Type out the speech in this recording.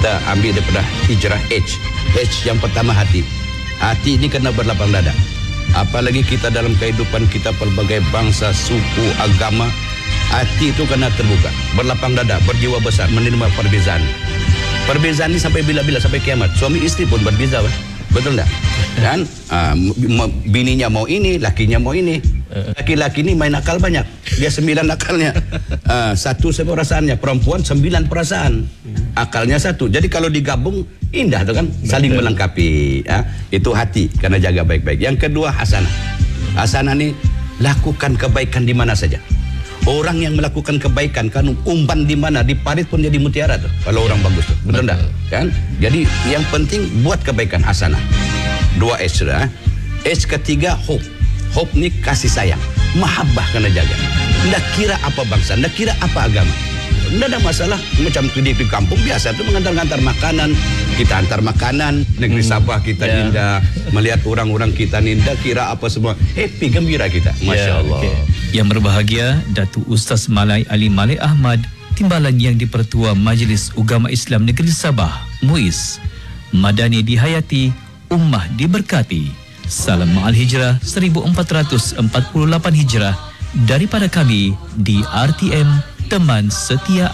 kita ambil daripada hijrah H. H yang pertama hati. Hati ini kena berlapang dada. Apalagi kita dalam kehidupan kita pelbagai bangsa, suku, agama, hati itu kena terbuka, berlapang dada, berjiwa besar, menerima perbezaan. Perbezaan ini sampai bila-bila, sampai kiamat. Suami istri pun berbeza, betul tak? Dan bininya mau ini, lakinya mau ini. Laki-laki ini main akal banyak, dia 9 akalnya. Satu perasaannya, perempuan 9 perasaan, akalnya 1. Jadi kalau digabung indah tu kan, saling melengkapi. Itu hati, karena jaga baik-baik. Yang kedua hasanah. Hasanah ni lakukan kebaikan di mana saja. Orang yang melakukan kebaikan kan umpan di mana, di parit pun jadi mutiara tuh kalau orang bagus tuh, betul tak? Kan? Jadi yang penting buat kebaikan, hasanah. 2 H sudah. H ketiga hope. Hope ni kasih sayang, mahabbah kena jaga. Ndak kira apa bangsa, ndak kira apa agama. Ndak ada masalah. Macam di kampung biasa tu mengantar-antar makanan. Kita antar makanan, negeri Sabah kita indah, melihat orang-orang kita indah, kira apa semua. Happy, gembira kita. Masya Allah. Yang berbahagia Datuk Ustaz Malai Ali Malik Ahmad, Timbalan Yang di-Pertua Majlis Ugama Islam Negeri Sabah, MUIS. Madani dihayati, ummah diberkati. Salam Ma'al Hijrah 1448 Hijrah daripada kami di RTM, teman setia